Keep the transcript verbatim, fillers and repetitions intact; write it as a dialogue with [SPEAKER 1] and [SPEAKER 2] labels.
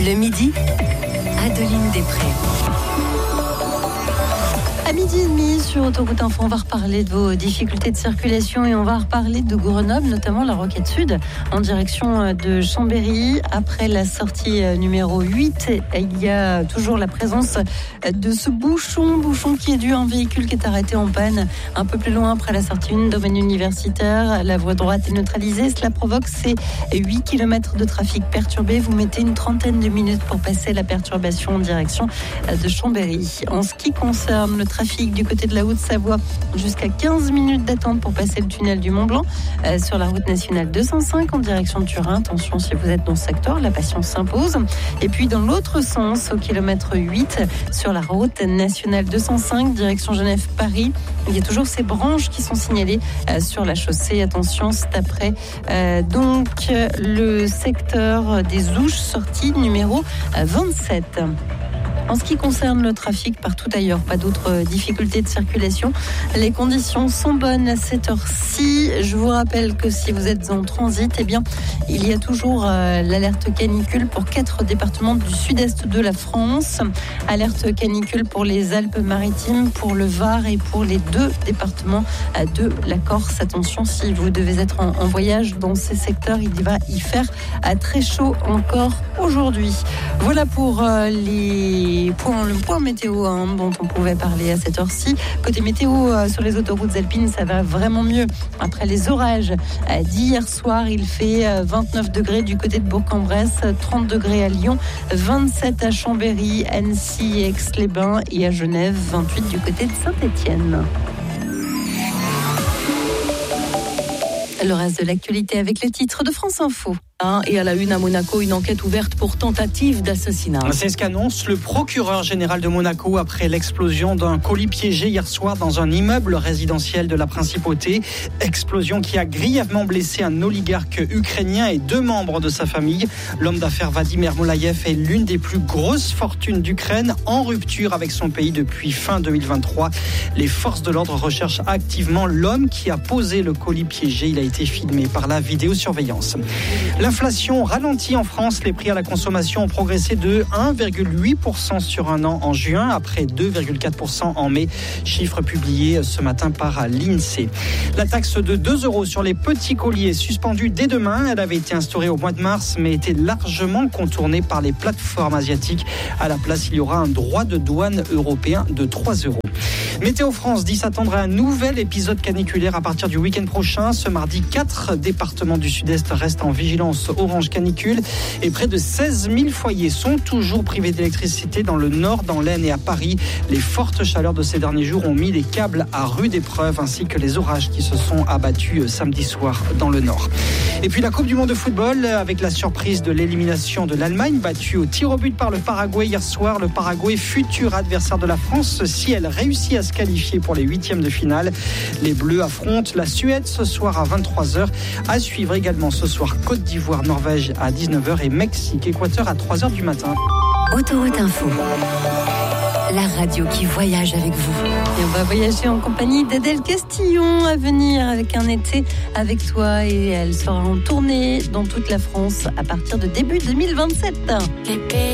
[SPEAKER 1] Le midi, Adeline Després.
[SPEAKER 2] À midi et demi sur Autoroute Info, on va reparler de vos difficultés de circulation et on va reparler de Grenoble, notamment la Roquette Sud, en direction de Chambéry. Après la sortie numéro huit, il y a toujours la présence de ce bouchon, bouchon qui est dû à un véhicule qui est arrêté en panne un peu plus loin après la sortie un, domaine universitaire. La voie droite est neutralisée. Cela provoque ces huit kilomètres de trafic perturbé. Vous mettez une trentaine de minutes pour passer la perturbation en direction de Chambéry. En ce qui concerne le trafic du côté de la Haute-Savoie, jusqu'à quinze minutes d'attente pour passer le tunnel du Mont-Blanc euh, sur la route nationale deux cent cinq en direction de Turin. Attention, si vous êtes dans ce secteur, la patience s'impose. Et puis dans l'autre sens, au kilomètre huit, sur la route nationale deux cent cinq, direction Genève-Paris, il y a toujours ces branches qui sont signalées euh, sur la chaussée. Attention, c'est après euh, donc le secteur des Ouches, sortie numéro vingt-sept. En ce qui concerne le trafic, partout ailleurs, pas d'autres difficultés de circulation. Les conditions sont bonnes à cette heure-ci. Je vous rappelle que si vous êtes en transit, eh bien, il y a toujours euh, l'alerte canicule pour quatre départements du sud-est de la France. Alerte canicule pour les Alpes-Maritimes, pour le Var et pour les deux départements euh, de la Corse. Attention, si vous devez être en, en voyage dans ces secteurs, il va y faire euh, très chaud encore aujourd'hui. Voilà pour euh, les Point, le point météo hein, dont on pouvait parler à cette heure-ci. Côté météo, euh, sur les autoroutes alpines, ça va vraiment mieux. Après les orages euh, d'hier soir, il fait euh, vingt-neuf degrés du côté de Bourg-en-Bresse, trente degrés à Lyon, vingt-sept à Chambéry, Annecy, Aix-les-Bains et à Genève, vingt-huit du côté de Saint-Étienne. Le reste de l'actualité avec le titre de France Info.
[SPEAKER 3] Et à la une à Monaco, une enquête ouverte pour tentative d'assassinat.
[SPEAKER 4] C'est ce qu'annonce le procureur général de Monaco après l'explosion d'un colis piégé hier soir dans un immeuble résidentiel de la principauté. Explosion qui a grièvement blessé un oligarque ukrainien et deux membres de sa famille. L'homme d'affaires Vadim Ermolaïev est l'une des plus grosses fortunes d'Ukraine, en rupture avec son pays depuis fin deux mille vingt-trois. Les forces de l'ordre recherchent activement l'homme qui a posé le colis piégé. Il a été filmé par la vidéosurveillance. L'inflation ralentit en France. Les prix à la consommation ont progressé de un virgule huit pour cent sur un an en juin, après deux virgule quatre pour cent en mai. Chiffre publié ce matin par l'INSEE. La taxe de deux euros sur les petits colis est suspendue dès demain. Elle avait été instaurée au mois de mars, mais était largement contournée par les plateformes asiatiques. À la place, il y aura un droit de douane européen de trois euros. Météo France dit s'attendre à un nouvel épisode caniculaire à partir du week-end prochain. Ce mardi, quatre départements du sud-est restent en vigilance orange canicule et près de seize mille foyers sont toujours privés d'électricité dans le nord, dans l'Aisne et à Paris. Les fortes chaleurs de ces derniers jours ont mis les câbles à rude épreuve ainsi que les orages qui se sont abattus samedi soir dans le nord. Et puis la Coupe du monde de football avec la surprise de l'élimination de l'Allemagne battue au tir au but par le Paraguay hier soir. Le Paraguay, futur adversaire de la France, si elle réussit à se qualifier pour les huitièmes de finale. Les Bleus affrontent la Suède ce soir à vingt-trois heures. À suivre également ce soir Côte d'Ivoire, Norvège à dix-neuf heures et Mexique, Équateur à trois heures du matin.
[SPEAKER 1] Autoroute Info, la radio qui voyage avec vous.
[SPEAKER 2] Et on va voyager en compagnie d'Adèle Castillon à venir avec un été avec toi et elle sera en tournée dans toute la France à partir de début deux mille vingt-sept.